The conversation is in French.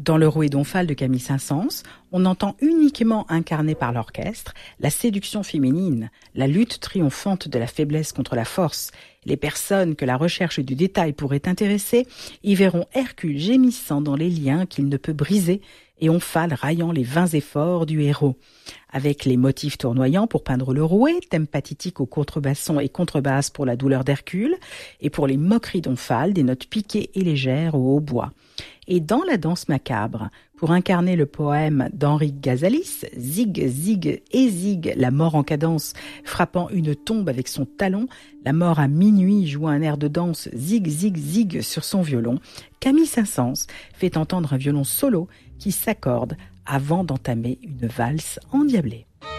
Dans le Rouet d'Omphale de Camille Saint-Saëns, on entend uniquement incarné par l'orchestre la séduction féminine, la lutte triomphante de la faiblesse contre la force. Les personnes que la recherche du détail pourrait intéresser y verront Hercule gémissant dans les liens qu'il ne peut briser et Omphale raillant les vains efforts du héros. Avec les motifs tournoyants pour peindre le rouet, thème pathétique au contrebasson et contrebasse pour la douleur d'Hercule, et pour les moqueries d'Omphale, des notes piquées et légères au hautbois. Et dans la danse macabre, pour incarner le poème d'Henri Gazalis, Zig, zig et zig, la mort en cadence, frappant une tombe avec son talon, la mort à minuit joue un air de danse zig, zig, zig sur son violon, Camille Saint-Saëns fait entendre un violon solo qui s'accorde avant d'entamer une valse endiablée.